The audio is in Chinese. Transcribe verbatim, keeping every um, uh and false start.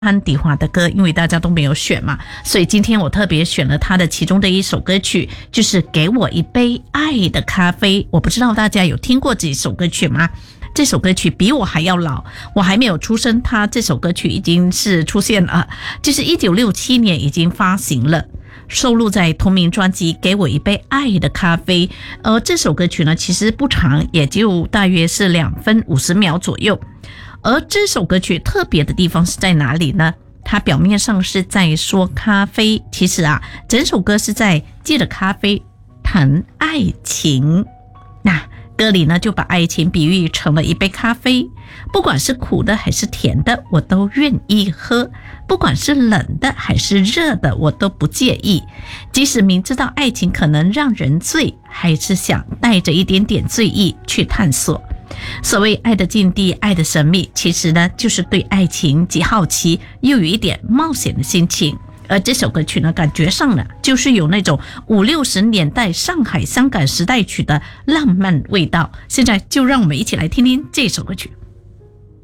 安迪华的歌，因为大家都没有选嘛，所以今天我特别选了他的其中的一首歌曲，就是给我一杯爱的咖啡。我不知道大家有听过这首歌曲吗？这首歌曲比我还要老，我还没有出生，他这首歌曲已经是出现了，就是一九六七年已经发行了，收录在同名专辑《给我一杯爱的咖啡》。而这首歌曲呢，其实不长，也就大约是两分五十秒左右。而这首歌曲特别的地方是在哪里呢？它表面上是在说咖啡，其实啊，整首歌是在借着咖啡谈爱情。那歌里呢，就把爱情比喻成了一杯咖啡，不管是苦的还是甜的，我都愿意喝；不管是冷的还是热的，我都不介意。即使明知道爱情可能让人醉，还是想带着一点点醉意去探索。所谓爱的境地，爱的神秘，其实呢，就是对爱情既好奇，又有一点冒险的心情。而这首歌曲呢，感觉上呢，就是有那种五六十年代上海香港时代曲的浪漫味道。现在就让我们一起来听听这首歌曲。